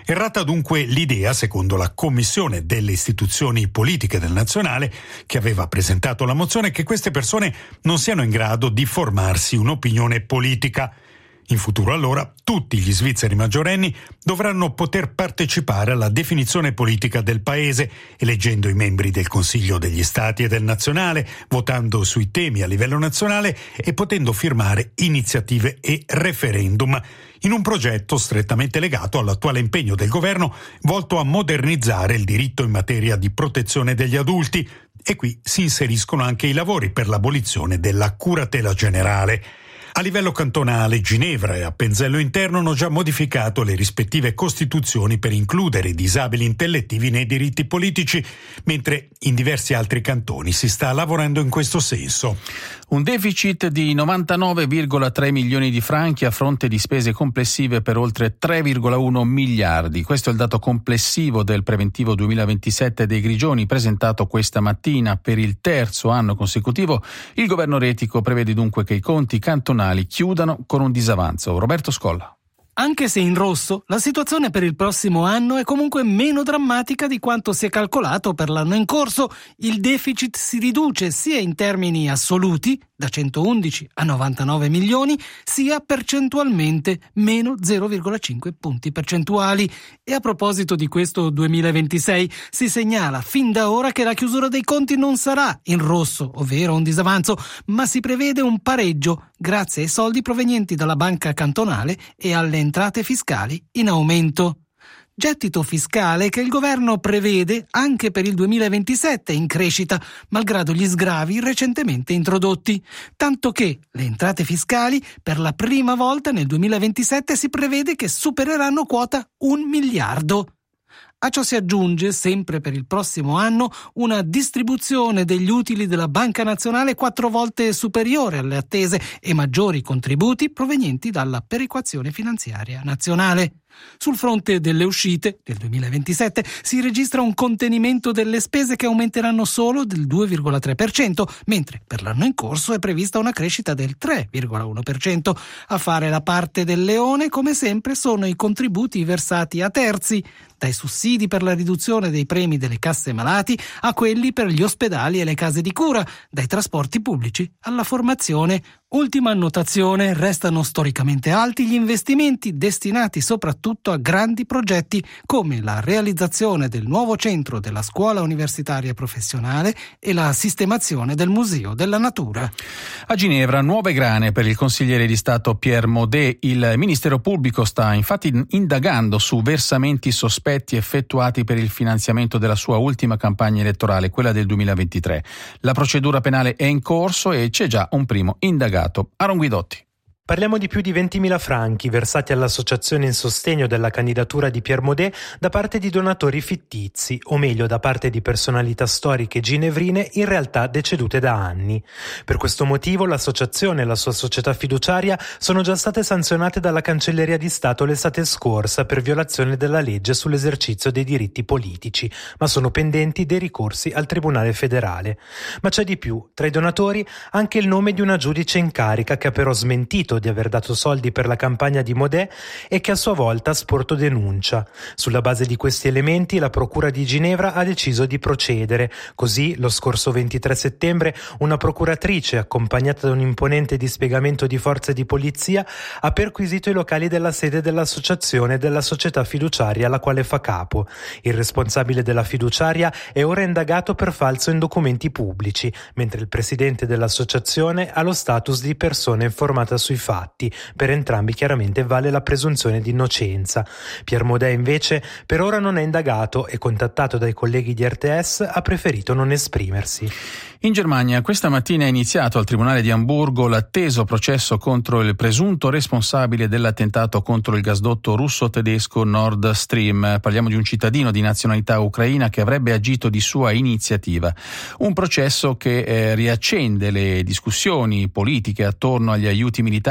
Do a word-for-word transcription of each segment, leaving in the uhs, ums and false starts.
Errata dunque l'idea, secondo la Commissione delle istituzioni politiche del Nazionale, che aveva presentato la mozione, che queste persone non siano in grado di formarsi un'opinione politica. In futuro allora tutti gli svizzeri maggiorenni dovranno poter partecipare alla definizione politica del paese, eleggendo i membri del Consiglio degli Stati e del Nazionale, votando sui temi a livello nazionale e potendo firmare iniziative e referendum, in un progetto strettamente legato all'attuale impegno del governo volto a modernizzare il diritto in materia di protezione degli adulti. E qui si inseriscono anche i lavori per l'abolizione della curatela generale. A livello cantonale, Ginevra e Appenzello Interno hanno già modificato le rispettive costituzioni per includere i disabili intellettivi nei diritti politici, mentre in diversi altri cantoni si sta lavorando in questo senso. Un deficit di novantanove virgola tre milioni di franchi a fronte di spese complessive per oltre tre virgola uno miliardi. Questo è il dato complessivo del preventivo duemilaventisette dei Grigioni, presentato questa mattina. Per il terzo anno consecutivo il governo retico prevede dunque che i conti cantonali chiudano con un disavanzo. Roberto Scolla. Anche se in rosso, la situazione per il prossimo anno è comunque meno drammatica di quanto si è calcolato per l'anno in corso. Il deficit si riduce sia in termini assoluti, da centoundici a novantanove milioni, sia percentualmente, meno zero virgola cinque punti percentuali. E a proposito di questo duemilaventisei, si segnala fin da ora che la chiusura dei conti non sarà in rosso, ovvero un disavanzo, ma si prevede un pareggio grazie ai soldi provenienti dalla banca cantonale e alle entrate fiscali in aumento. Gettito fiscale che il governo prevede anche per il duemilaventisette in crescita, malgrado gli sgravi recentemente introdotti, tanto che le entrate fiscali per la prima volta nel duemilaventisette si prevede che supereranno quota un miliardo. A ciò si aggiunge, sempre per il prossimo anno, una distribuzione degli utili della Banca Nazionale quattro volte superiore alle attese e maggiori contributi provenienti dalla perequazione finanziaria nazionale. Sul fronte delle uscite del duemilaventisette si registra un contenimento delle spese che aumenteranno solo del due virgola tre per cento, mentre per l'anno in corso è prevista una crescita del tre virgola uno per cento. A fare la parte del leone, come sempre, sono i contributi versati a terzi, dai sussidi per la riduzione dei premi delle casse malati a quelli per gli ospedali e le case di cura, dai trasporti pubblici alla formazione. Ultima annotazione, restano storicamente alti gli investimenti destinati soprattutto a grandi progetti come la realizzazione del nuovo centro della scuola universitaria professionale e la sistemazione del Museo della Natura. A Ginevra, nuove grane per il consigliere di Stato Pierre Maudet. Il Ministero Pubblico sta infatti indagando su versamenti sospetti effettuati per il finanziamento della sua ultima campagna elettorale, quella del duemilaventitré. La procedura penale è in corso e c'è già un primo indagato. Aaron Guidotti. Parliamo di più di ventimila franchi versati all'associazione in sostegno della candidatura di Pierre Maudet da parte di donatori fittizi, o meglio da parte di personalità storiche ginevrine in realtà decedute da anni. Per questo motivo l'associazione e la sua società fiduciaria sono già state sanzionate dalla Cancelleria di Stato l'estate scorsa per violazione della legge sull'esercizio dei diritti politici, ma sono pendenti dei ricorsi al Tribunale federale. Ma c'è di più, tra i donatori anche il nome di una giudice in carica che ha però smentito di aver dato soldi per la campagna di Maudet e che a sua volta ha sporto denuncia. Sulla base di questi elementi la Procura di Ginevra ha deciso di procedere. Così, lo scorso ventitré settembre, una procuratrice, accompagnata da un imponente dispiegamento di forze di polizia, ha perquisito i locali della sede dell'associazione e della società fiduciaria alla quale fa capo. Il responsabile della fiduciaria è ora indagato per falso in documenti pubblici, mentre il presidente dell'associazione ha lo status di persona informata sui fatti. Per entrambi chiaramente vale la presunzione di innocenza. Pierre Maudet invece per ora non è indagato e, contattato dai colleghi di R T S, ha preferito non esprimersi. In Germania questa mattina è iniziato al Tribunale di Amburgo l'atteso processo contro il presunto responsabile dell'attentato contro il gasdotto russo-tedesco Nord Stream. Parliamo di un cittadino di nazionalità ucraina che avrebbe agito di sua iniziativa. Un processo che eh, riaccende le discussioni politiche attorno agli aiuti militari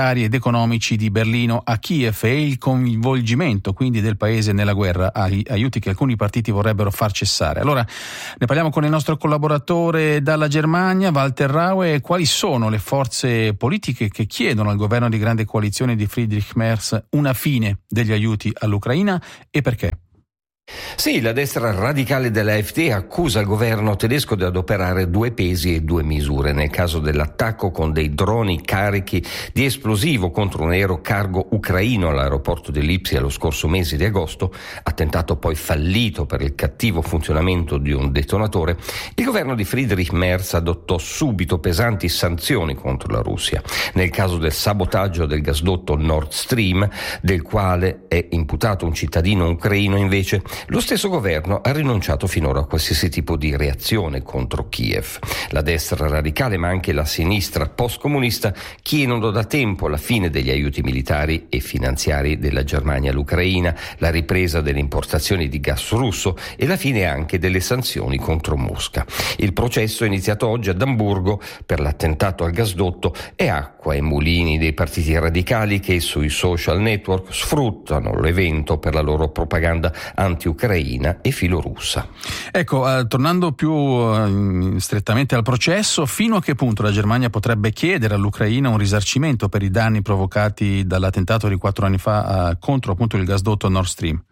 militari ed economici di Berlino a Kiev e il coinvolgimento quindi del paese nella guerra, aiuti che alcuni partiti vorrebbero far cessare. Allora ne parliamo con il nostro collaboratore dalla Germania, Walter Raue. Quali sono le forze politiche che chiedono al governo di grande coalizione di Friedrich Merz una fine degli aiuti all'Ucraina e perché? Sì, la destra radicale dell'A F D accusa il governo tedesco di adoperare due pesi e due misure nel caso dell'attacco con dei droni carichi di esplosivo contro un aereo cargo ucraino all'aeroporto di Lipsia lo scorso mese di agosto, attentato poi fallito per il cattivo funzionamento di un detonatore. Il governo di Friedrich Merz adottò subito pesanti sanzioni contro la Russia. Nel caso del sabotaggio del gasdotto Nord Stream, del quale è imputato un cittadino ucraino, invece lo stesso governo ha rinunciato finora a qualsiasi tipo di reazione contro Kiev. La destra radicale ma anche la sinistra postcomunista chiedono da tempo la fine degli aiuti militari e finanziari della Germania all'Ucraina, la ripresa delle importazioni di gas russo e la fine anche delle sanzioni contro Mosca. Il processo è iniziato oggi ad Amburgo per l'attentato al gasdotto e acqua ai mulini dei partiti radicali che sui social network sfruttano l'evento per la loro propaganda anti-ucraina e filorussa. Ecco, eh, tornando più eh, strettamente al processo, fino a che punto la Germania potrebbe chiedere all'Ucraina un risarcimento per i danni provocati dall'attentato di quattro anni fa eh, contro appunto il gasdotto Nord Stream?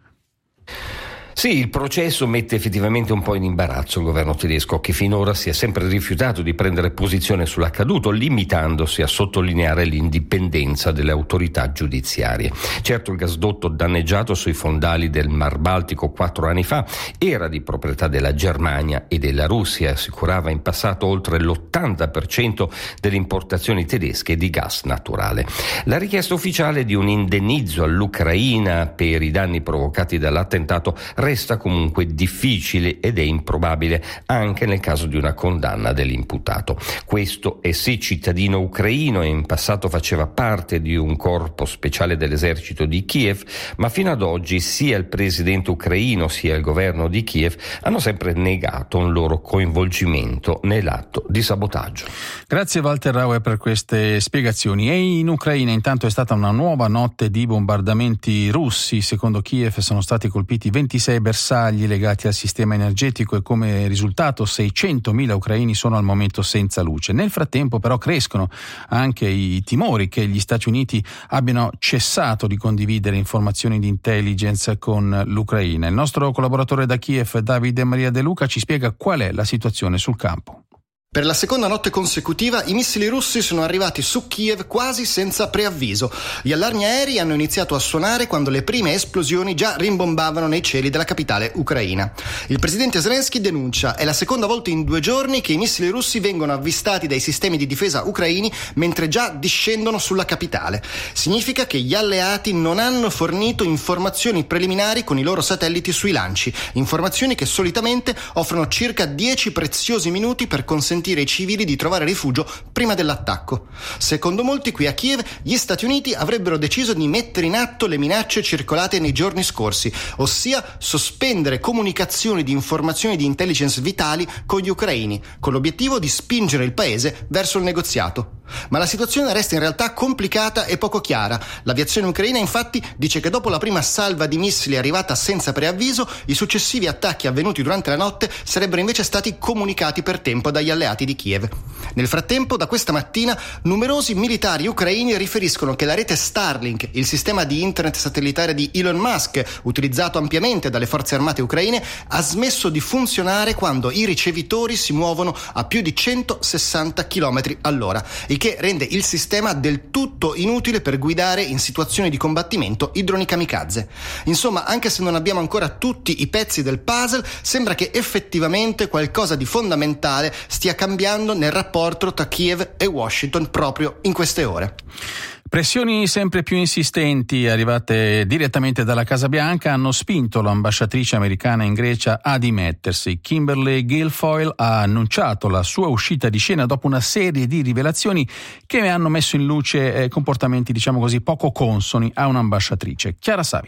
Sì, il processo mette effettivamente un po' in imbarazzo il governo tedesco, che finora si è sempre rifiutato di prendere posizione sull'accaduto, limitandosi a sottolineare l'indipendenza delle autorità giudiziarie. Certo, il gasdotto danneggiato sui fondali del Mar Baltico quattro anni fa era di proprietà della Germania e della Russia, assicurava in passato oltre l'ottanta per cento delle importazioni tedesche di gas naturale. La richiesta ufficiale di un indennizzo all'Ucraina per i danni provocati dall'attentato resta comunque difficile ed è improbabile anche nel caso di una condanna dell'imputato. Questo è sì cittadino ucraino e in passato faceva parte di un corpo speciale dell'esercito di Kiev, ma fino ad oggi sia il presidente ucraino sia il governo di Kiev hanno sempre negato un loro coinvolgimento nell'atto di sabotaggio. Grazie Walter Raue per queste spiegazioni. E in Ucraina intanto è stata una nuova notte di bombardamenti russi. Secondo Kiev sono stati colpiti ventisei bersagli legati al sistema energetico e come risultato seicentomila ucraini sono al momento senza luce. Nel frattempo però crescono anche i timori che gli Stati Uniti abbiano cessato di condividere informazioni di intelligence con l'Ucraina. Il nostro collaboratore da Kiev, Davide Maria De Luca, ci spiega qual è la situazione sul campo. Per la seconda notte consecutiva i missili russi sono arrivati su Kiev quasi senza preavviso. Gli allarmi aerei hanno iniziato a suonare quando le prime esplosioni già rimbombavano nei cieli della capitale ucraina. Il presidente Zelensky denuncia: è la seconda volta in due giorni che i missili russi vengono avvistati dai sistemi di difesa ucraini mentre già discendono sulla capitale. Significa che gli alleati non hanno fornito informazioni preliminari con i loro satelliti sui lanci, informazioni che solitamente offrono circa dieci preziosi minuti per consentire ai civili di trovare rifugio prima dell'attacco. Secondo molti qui a Kiev gli Stati Uniti avrebbero deciso di mettere in atto le minacce circolate nei giorni scorsi, ossia sospendere comunicazioni di informazioni di intelligence vitali con gli ucraini, con l'obiettivo di spingere il paese verso il negoziato. Ma la situazione resta in realtà complicata e poco chiara. L'aviazione ucraina infatti dice che dopo la prima salva di missili arrivata senza preavviso, i successivi attacchi avvenuti durante la notte sarebbero invece stati comunicati per tempo dagli alleati di Kiev. Nel frattempo, da questa mattina, numerosi militari ucraini riferiscono che la rete Starlink, il sistema di internet satellitare di Elon Musk, utilizzato ampiamente dalle forze armate ucraine, ha smesso di funzionare quando i ricevitori si muovono a più di centosessanta chilometri all'ora, il che rende il sistema del tutto inutile per guidare in situazioni di combattimento i droni kamikaze. Insomma, anche se non abbiamo ancora tutti i pezzi del puzzle, sembra che effettivamente qualcosa di fondamentale stia cambiando nel rapporto tra Kiev e Washington proprio in queste ore. Pressioni sempre più insistenti arrivate direttamente dalla Casa Bianca hanno spinto l'ambasciatrice americana in Grecia a dimettersi. Kimberly Guilfoyle ha annunciato la sua uscita di scena dopo una serie di rivelazioni che hanno messo in luce eh, comportamenti, diciamo così, poco consoni a un'ambasciatrice. Chiara Savi.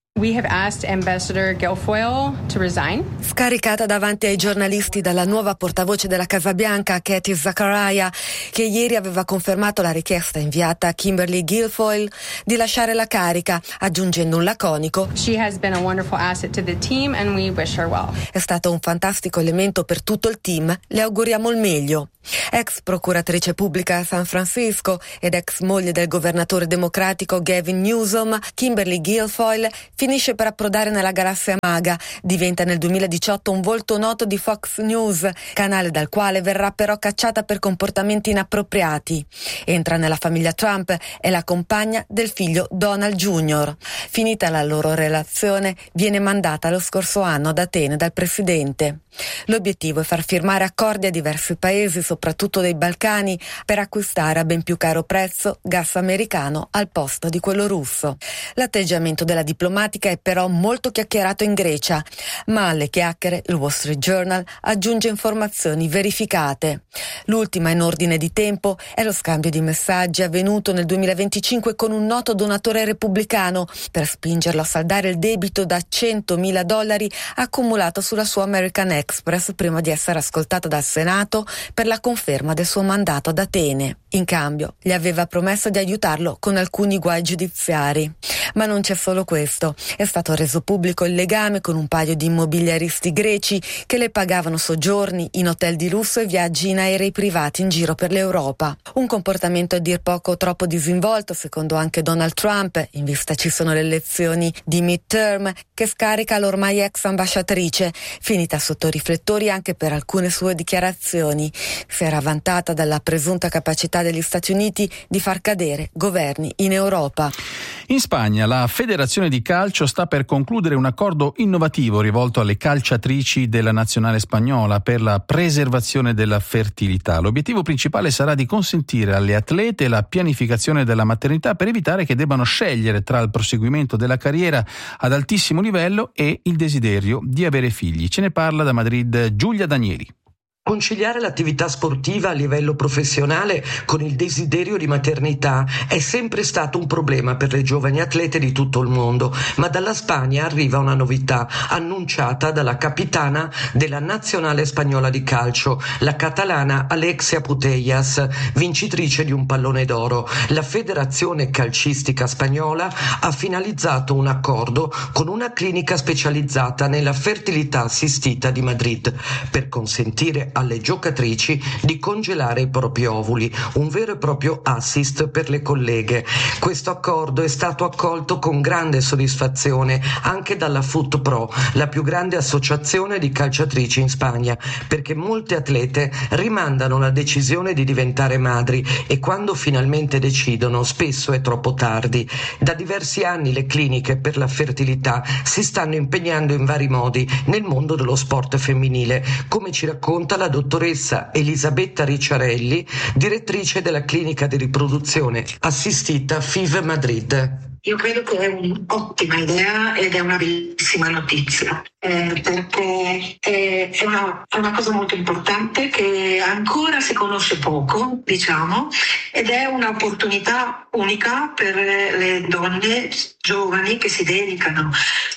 We have asked Ambassador Guilfoyle to resign. Scaricata davanti ai giornalisti dalla nuova portavoce della Casa Bianca, Katie Zachariah, che ieri aveva confermato la richiesta inviata a Kimberly Guilfoyle di lasciare la carica, aggiungendo un laconico: She has been a wonderful asset to the team and we wish her well. È stato un fantastico elemento per tutto il team, le auguriamo il meglio. Ex procuratrice pubblica a San Francisco ed ex moglie del governatore democratico Gavin Newsom, Kimberly Guilfoyle finisce per approdare nella galassia maga. Diventa nel duemiladiciotto un volto noto di Fox News, canale dal quale verrà però cacciata per comportamenti inappropriati. Entra nella famiglia Trump, è la compagna del figlio Donald Junior Finita la loro relazione, viene mandata lo scorso anno ad Atene dal presidente. L'obiettivo è far firmare accordi a diversi paesi, soprattutto dei Balcani, per acquistare a ben più caro prezzo gas americano al posto di quello russo. L'atteggiamento della diplomatica è però molto chiacchierato in Grecia, ma alle chiacchiere il Wall Street Journal aggiunge informazioni verificate. L'ultima in ordine di tempo è lo scambio di messaggi avvenuto nel duemilaventicinque con un noto donatore repubblicano per spingerlo a saldare il debito da centomila dollari accumulato sulla sua American Express prima di essere ascoltato dal Senato per la conferma del suo mandato ad Atene. In cambio, gli aveva promesso di aiutarlo con alcuni guai giudiziari. Ma non c'è solo questo. È stato reso pubblico il legame con un paio di immobiliaristi greci che le pagavano soggiorni in hotel di lusso e viaggi in aerei privati in giro per l'Europa. Un comportamento a dir poco troppo disinvolto, secondo anche Donald Trump, in vista ci sono le elezioni di midterm, che scarica l'ormai ex ambasciatrice, finita sotto riflettori anche per alcune sue dichiarazioni. Si era vantata dalla presunta capacità degli Stati Uniti di far cadere governi in Europa. In Spagna la Federazione di Calcio sta per concludere un accordo innovativo rivolto alle calciatrici della nazionale spagnola per la preservazione della fertilità. L'obiettivo principale sarà di consentire alle atlete la pianificazione della maternità per evitare che debbano scegliere tra il proseguimento della carriera ad altissimo livello e il desiderio di avere figli. Ce ne parla da Madrid Giulia Danieli. Conciliare l'attività sportiva a livello professionale con il desiderio di maternità è sempre stato un problema per le giovani atlete di tutto il mondo, ma dalla Spagna arriva una novità annunciata dalla capitana della nazionale spagnola di calcio, la catalana Alexia Putellas, vincitrice di un pallone d'oro. La Federazione Calcistica Spagnola ha finalizzato un accordo con una clinica specializzata nella fertilità assistita di Madrid per consentire alle giocatrici di congelare i propri ovuli, un vero e proprio assist per le colleghe. Questo accordo è stato accolto con grande soddisfazione anche dalla FutPro, la più grande associazione di calciatrici in Spagna, perché molte atlete rimandano la decisione di diventare madri e quando finalmente decidono spesso è troppo tardi. Da diversi anni le cliniche per la fertilità si stanno impegnando in vari modi nel mondo dello sport femminile, come ci racconta la dottoressa Elisabetta Ricciarelli, direttrice della clinica di riproduzione assistita F I V Madrid. Io credo che è un'ottima idea ed è una bellissima notizia, eh, perché è, è, una, è una cosa molto importante che ancora si conosce poco, diciamo, ed è un'opportunità unica per le donne giovani che si dedicano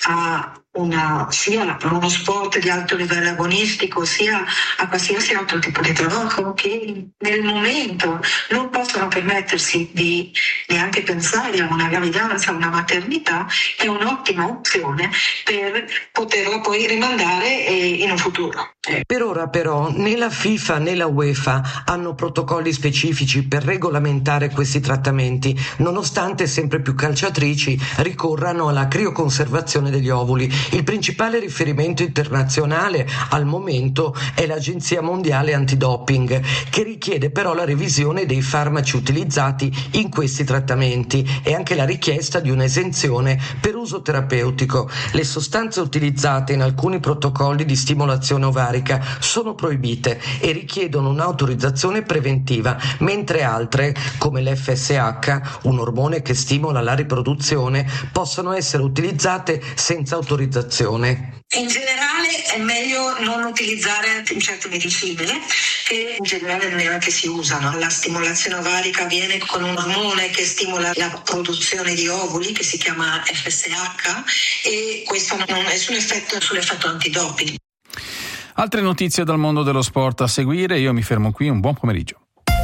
a una, sia a uno sport di alto livello agonistico, sia a qualsiasi altro tipo di lavoro, che nel momento non possono permettersi di neanche pensare a una gravidanza, a una maternità. È un'ottima opzione per poterla poi rimandare in un futuro. Per ora però né la FIFA né la UEFA hanno protocolli specifici per regolamentare questi trattamenti, nonostante sempre più calciatrici ricorrano alla crioconservazione degli ovuli. Il principale riferimento internazionale al momento è l'Agenzia Mondiale Antidoping, che richiede però la revisione dei farmaci utilizzati in questi trattamenti e anche la richiesta di un'esenzione per uso terapeutico. Le sostanze utilizzate in alcuni protocolli di stimolazione ovarica carica sono proibite e richiedono un'autorizzazione preventiva, mentre altre, come l'F S H, un ormone che stimola la riproduzione, possono essere utilizzate senza autorizzazione. In generale è meglio non utilizzare certe medicine che in generale non è che si usano. La stimolazione ovarica avviene con un ormone che stimola la produzione di ovuli che si chiama F S H e questo non ha nessun effetto sull'effetto antidoping. Altre notizie dal mondo dello sport a seguire, io mi fermo qui, un buon pomeriggio.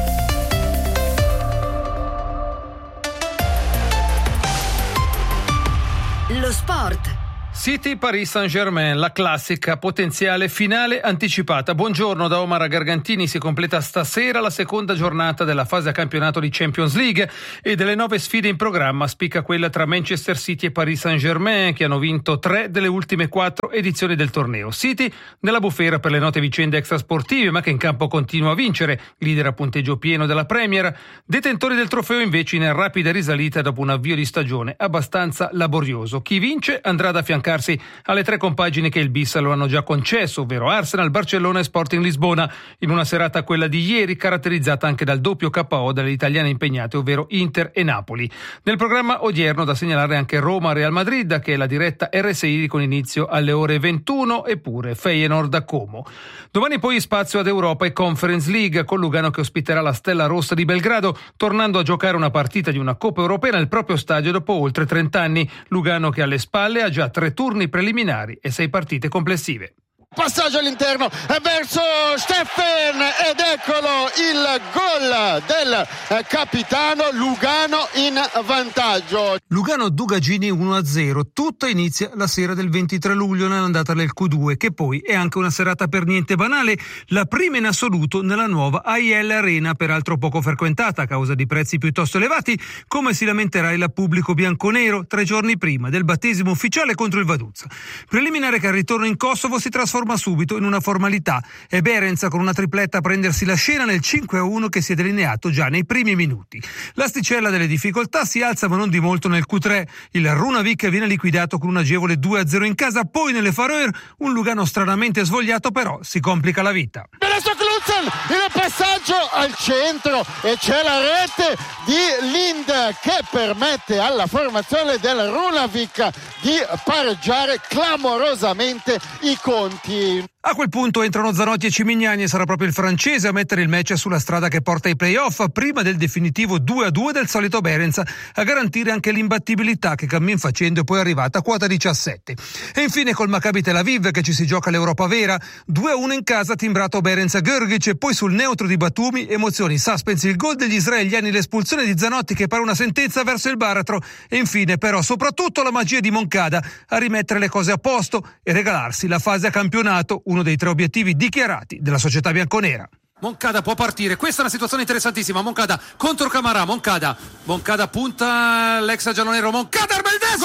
Lo sport. City Paris Saint-Germain, la classica potenziale finale anticipata. Buongiorno da Omar Gargantini. Si completa stasera la seconda giornata della fase a campionato di Champions League e delle nove sfide in programma spicca quella tra Manchester City e Paris Saint-Germain, che hanno vinto tre delle ultime quattro edizioni del torneo. City nella bufera per le note vicende extrasportive, ma che in campo continua a vincere, leader a punteggio pieno della Premier. Detentori del trofeo invece in rapida risalita dopo un avvio di stagione abbastanza laborioso. Chi vince andrà ad affiancare alle tre compagini che il bis lo hanno già concesso, ovvero Arsenal, Barcellona e Sporting Lisbona, in una serata, quella di ieri, caratterizzata anche dal doppio K O dalle italiane impegnate, ovvero Inter e Napoli. Nel programma odierno da segnalare anche Roma-Real Madrid, che è la diretta R S I con inizio alle ore ventuno, e pure Feyenoord a Como. Domani poi spazio ad Europa e Conference League, con Lugano che ospiterà la Stella Rossa di Belgrado, tornando a giocare una partita di una Coppa Europea nel proprio stadio dopo oltre trenta anni. Lugano che alle spalle ha già tre turni preliminari e sei partite complessive. Passaggio all'interno verso Steffen ed eccolo il gol del capitano. Lugano in vantaggio. Lugano Dugagini uno a zero. Tutto inizia la sera del ventitré luglio nell'andata del Q due, che poi è anche una serata per niente banale, la prima in assoluto nella nuova A I L Arena, peraltro poco frequentata a causa di prezzi piuttosto elevati, come si lamenterà il pubblico bianconero tre giorni prima del battesimo ufficiale contro il Vaduzza. Preliminare che al ritorno in Kosovo si trasforma subito in una formalità. È Berenza con una tripletta a prendersi la scena nel cinque a uno che si è delineato già nei primi minuti. L'asticella delle difficoltà si alza ma non di molto nel Q tre. Il Runavik viene liquidato con un agevole due a zero in casa, poi nelle Faroe un Lugano stranamente svogliato però si complica la vita. Adesso Klutzen, il passaggio al centro e c'è la rete di Lind che permette alla formazione del Runavik di pareggiare clamorosamente i conti. A quel punto entrano Zanotti e Cimignani e sarà proprio il francese a mettere il match sulla strada che porta ai play-off, prima del definitivo due a due del solito Berenza, a garantire anche l'imbattibilità che cammin facendo è poi arrivata a quota diciassette. E infine col Maccabi Tel Aviv che ci si gioca l'Europa vera, due a uno in casa timbrato Berenza-Görgic e poi sul neutro di Batumi, emozioni, suspense, il gol degli israeliani, l'espulsione di Zanotti che pare una sentenza verso il baratro e infine però soprattutto la magia di Moncada a rimettere le cose a posto e regalarsi la fase a campionato, uno dei tre obiettivi dichiarati della società bianconera. Moncada può partire, questa è una situazione interessantissima. Moncada contro Camarà, Moncada Moncada punta l'ex giallonero, Moncada Armeldeso,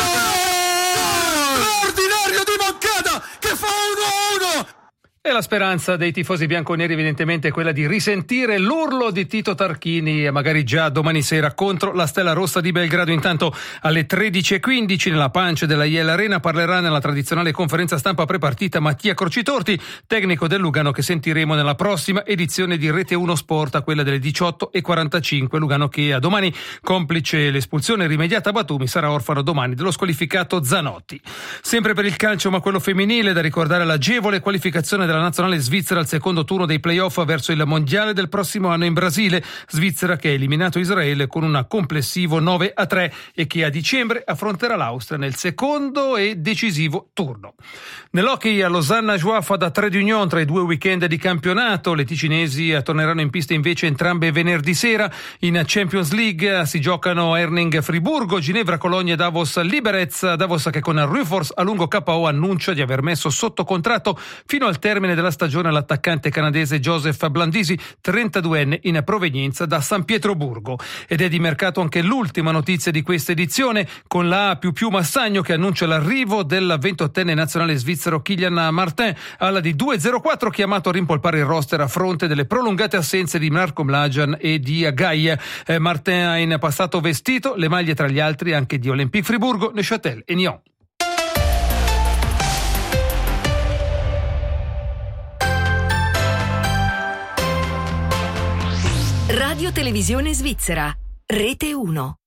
straordinario di Moncada che fa uno a uno. E la speranza dei tifosi bianconeri evidentemente è quella di risentire l'urlo di Tito Tarchini, magari già domani sera, contro la Stella Rossa di Belgrado. Intanto alle tredici e quindici nella pancia della I E L Arena parlerà nella tradizionale conferenza stampa prepartita Mattia Crocitorti, tecnico del Lugano che sentiremo nella prossima edizione di Rete uno Sport, a quella delle diciotto e quarantacinque. Lugano che a domani, complice l'espulsione rimediata a Batumi, sarà orfano domani dello squalificato Zanotti. Sempre per il calcio, ma quello femminile, da ricordare l'agevole qualificazione della nazionale svizzera al secondo turno dei playoff verso il mondiale del prossimo anno in Brasile. Svizzera che ha eliminato Israele con un complessivo nove a tre e che a dicembre affronterà l'Austria nel secondo e decisivo turno. Nell'hockey a Losanna Joie da Trade Union tra i due weekend di campionato, le ticinesi torneranno in pista invece entrambe venerdì sera. In Champions League si giocano Erning Friburgo, Ginevra Colonia e Davos Liberec. Davos che con Rufors a lungo K O annuncia di aver messo sotto contratto fino al termine della stagione l'attaccante canadese Joseph Blandisi, trentaduenne in provenienza da San Pietroburgo. Ed è di mercato anche l'ultima notizia di questa edizione, con la A più più Massagno che annuncia l'arrivo del ventottenne nazionale svizzero Kylian Martin, alla di due zero quattro, chiamato a rimpolpare il roster a fronte delle prolungate assenze di Marco Mlajan e di Gaia. Eh, Martin ha in passato vestito le maglie tra gli altri anche di Olympique Friburgo, Neuchâtel e Nyon. Radio Televisione Svizzera, Rete uno.